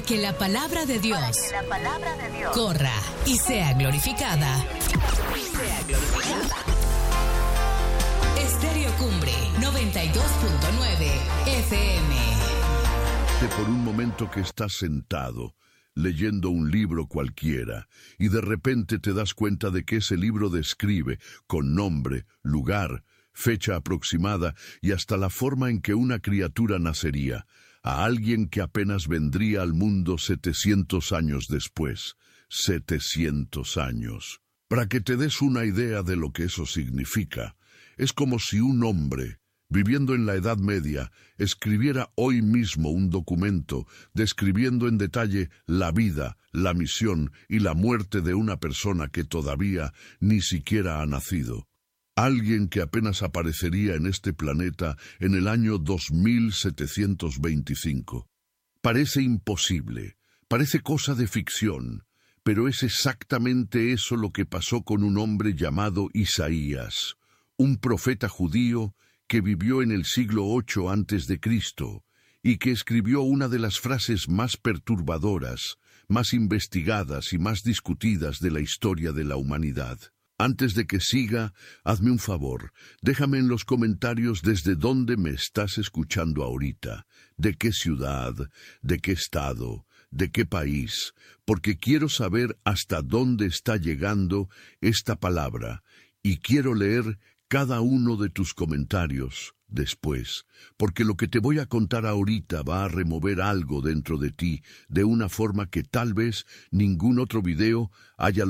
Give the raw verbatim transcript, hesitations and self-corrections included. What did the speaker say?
Para que la palabra de Dios, Para que la palabra de Dios corra y sea glorificada. Y sea glorificada. Estéreo Cumbre noventa y dos punto nueve F M. Por un momento que estás sentado, leyendo un libro cualquiera, y de repente te das cuenta de que ese libro describe, con nombre, lugar, fecha aproximada y hasta la forma en que una criatura nacería, a alguien que apenas vendría al mundo setecientos años después. setecientos años. Para que te des una idea de lo que eso significa, es como si un hombre, viviendo en la Edad Media, escribiera hoy mismo un documento describiendo en detalle la vida, la misión y la muerte de una persona que todavía ni siquiera ha nacido. Alguien que apenas aparecería en este planeta en el año dos mil setecientos veinticinco. Parece imposible, parece cosa de ficción, pero es exactamente eso lo que pasó con un hombre llamado Isaías, un profeta judío que vivió en el siglo ocho antes de Cristo y que escribió una de las frases más perturbadoras, más investigadas y más discutidas de la historia de la humanidad. Antes de que siga, hazme un favor, déjame en los comentarios desde dónde me estás escuchando ahorita, de qué ciudad, de qué estado, de qué país, porque quiero saber hasta dónde está llegando esta palabra y quiero leer cada uno de tus comentarios después, porque lo que te voy a contar ahorita va a remover algo dentro de ti de una forma que tal vez ningún otro video haya